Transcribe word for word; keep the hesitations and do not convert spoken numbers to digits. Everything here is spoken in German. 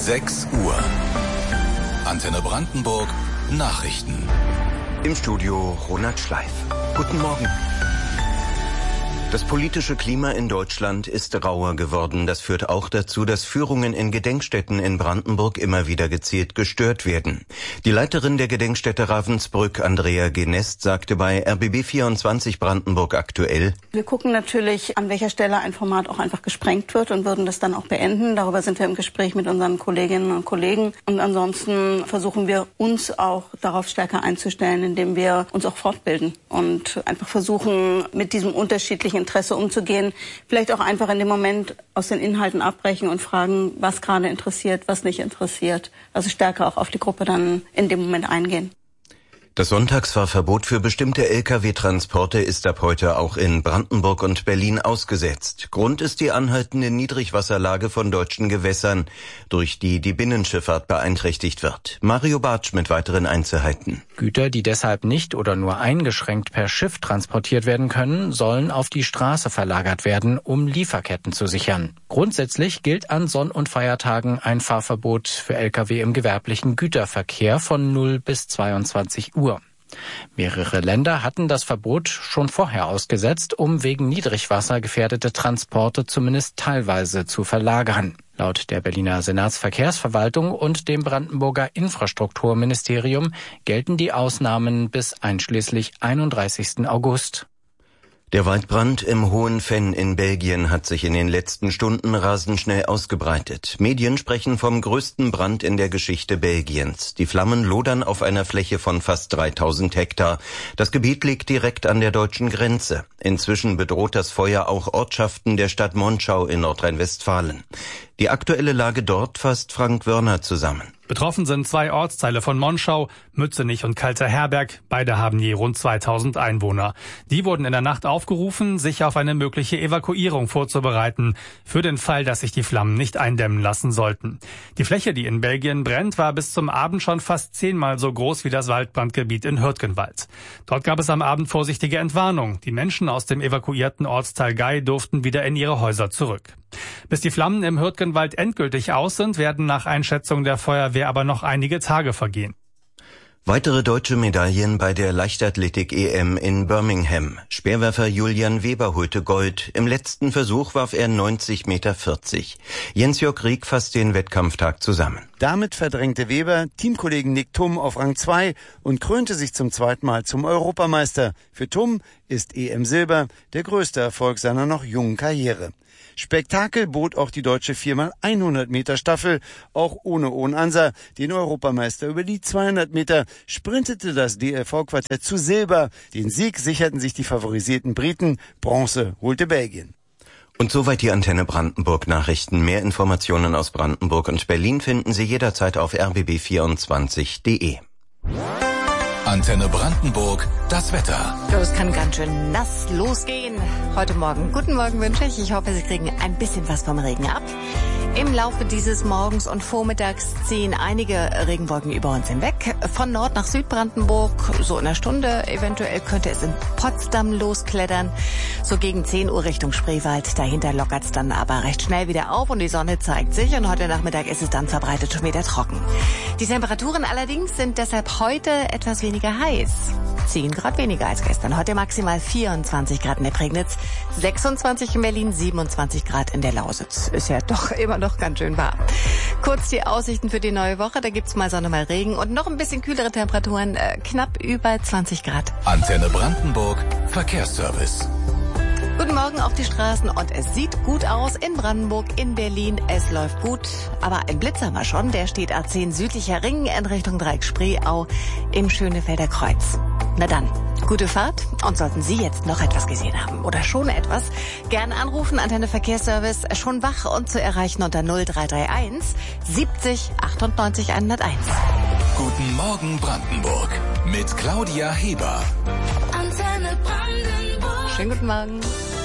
sechs Uhr. Antenne Brandenburg Nachrichten. Im Studio Ronald Schleif. Guten Morgen. Das politische Klima in Deutschland ist rauer geworden. Das führt auch dazu, dass Führungen in Gedenkstätten in Brandenburg immer wieder gezielt gestört werden. Die Leiterin der Gedenkstätte Ravensbrück, Andrea Genest, sagte bei R B B vierundzwanzig Brandenburg aktuell: Wir gucken natürlich, an welcher Stelle ein Format auch einfach gesprengt wird und würden das dann auch beenden. Darüber sind wir im Gespräch mit unseren Kolleginnen und Kollegen. Und ansonsten versuchen wir uns auch darauf stärker einzustellen, indem wir uns auch fortbilden und einfach versuchen, mit diesem unterschiedlichen Interesse umzugehen, vielleicht auch einfach in dem Moment aus den Inhalten abbrechen und fragen, was gerade interessiert, was nicht interessiert. Also stärker auch auf die Gruppe dann in dem Moment eingehen. Das Sonntagsfahrverbot für bestimmte L K W-Transporte ist ab heute auch in Brandenburg und Berlin ausgesetzt. Grund ist die anhaltende Niedrigwasserlage von deutschen Gewässern, durch die die Binnenschifffahrt beeinträchtigt wird. Mario Bartsch mit weiteren Einzelheiten. Güter, die deshalb nicht oder nur eingeschränkt per Schiff transportiert werden können, sollen auf die Straße verlagert werden, um Lieferketten zu sichern. Grundsätzlich gilt an Sonn- und Feiertagen ein Fahrverbot für L K W im gewerblichen Güterverkehr von null bis zweiundzwanzig Uhr. Mehrere Länder hatten das Verbot schon vorher ausgesetzt, um wegen Niedrigwasser gefährdete Transporte zumindest teilweise zu verlagern. Laut der Berliner Senatsverkehrsverwaltung und dem Brandenburger Infrastrukturministerium gelten die Ausnahmen bis einschließlich einunddreißigsten August. Der Waldbrand im Hohen Venn in Belgien hat sich in den letzten Stunden rasend schnell ausgebreitet. Medien sprechen vom größten Brand in der Geschichte Belgiens. Die Flammen lodern auf einer Fläche von fast dreitausend Hektar. Das Gebiet liegt direkt an der deutschen Grenze. Inzwischen bedroht das Feuer auch Ortschaften der Stadt Monschau in Nordrhein-Westfalen. Die aktuelle Lage dort fasst Frank Wörner zusammen. Betroffen sind zwei Ortsteile von Monschau, Mützenich und Kalter Herberg. Beide haben je rund zweitausend Einwohner. Die wurden in der Nacht aufgerufen, sich auf eine mögliche Evakuierung vorzubereiten, für den Fall, dass sich die Flammen nicht eindämmen lassen sollten. Die Fläche, die in Belgien brennt, war bis zum Abend schon fast zehnmal so groß wie das Waldbrandgebiet in Hürtgenwald. Dort gab es am Abend vorsichtige Entwarnung. Die Menschen aus dem evakuierten Ortsteil Gei durften wieder in ihre Häuser zurück. Bis die Flammen im Hürtgenwald endgültig aus sind, werden nach Einschätzung der Feuerwehr aber noch einige Tage vergehen. Weitere deutsche Medaillen bei der Leichtathletik-E M in Birmingham. Speerwerfer Julian Weber holte Gold. Im letzten Versuch warf er neunzig Meter vierzig. Jens-Jörg Rieck fasst den Wettkampftag zusammen. Damit verdrängte Weber Teamkollegen Nick Thum auf Rang zwei und krönte sich zum zweiten Mal zum Europameister. Für Thum ist E M Silber der größte Erfolg seiner noch jungen Karriere. Spektakel bot auch die deutsche vier mal hundert Meter Staffel. Auch ohne Owen Anser, den Europameister über die zweihundert Meter, sprintete das D L V-Quartett zu Silber. Den Sieg sicherten sich die favorisierten Briten. Bronze holte Belgien. Und soweit die Antenne Brandenburg Nachrichten. Mehr Informationen aus Brandenburg und Berlin finden Sie jederzeit auf r b b vierundzwanzig punkt de. Antenne Brandenburg, das Wetter. Es kann ganz schön nass losgehen. Heute Morgen. Guten Morgen wünsche ich. Ich hoffe, Sie kriegen ein bisschen was vom Regen ab. Im Laufe dieses Morgens und Vormittags ziehen einige Regenwolken über uns hinweg. Von Nord nach Südbrandenburg, so in einer Stunde. Eventuell könnte es in Potsdam losklettern. So gegen zehn Uhr Richtung Spreewald. Dahinter lockert es dann aber recht schnell wieder auf und die Sonne zeigt sich. Und heute Nachmittag ist es dann verbreitet schon wieder trocken. Die Temperaturen allerdings sind deshalb heute etwas weniger heiß. zehn Grad weniger als gestern. Heute maximal vierundzwanzig Grad in der Prignitz, sechsundzwanzig in Berlin, siebenundzwanzig Grad in der Lausitz. Ist ja doch immer noch ganz schön warm. Kurz die Aussichten für die neue Woche. Da gibt's mal Sonne, mal Regen und noch ein bisschen kühlere Temperaturen, äh, knapp über zwanzig Grad. Antenne Brandenburg, Verkehrsservice. Guten Morgen auf die Straßen und es sieht gut aus in Brandenburg, in Berlin. Es läuft gut, aber ein Blitz haben wir schon. Der steht A zehn südlicher Ring in Richtung Dreieck-Spreeau im Schönefelder Kreuz. Na dann, gute Fahrt und sollten Sie jetzt noch etwas gesehen haben oder schon etwas, gerne anrufen, Antenne Verkehrsservice, schon wach und zu erreichen unter null drei drei eins siebzig achtundneunzig hunderteins. Guten Morgen Brandenburg mit Claudia Heber. Antenne Brandenburg. Schönen guten Morgen.